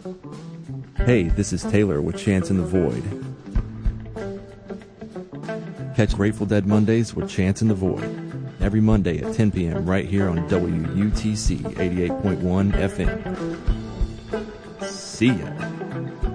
Hey, this is Taylor with Chance in the Void. Catch Grateful Dead Mondays with Chance in the Void every Monday at 10 p.m. right here on WUTC 88.1 FM. See ya.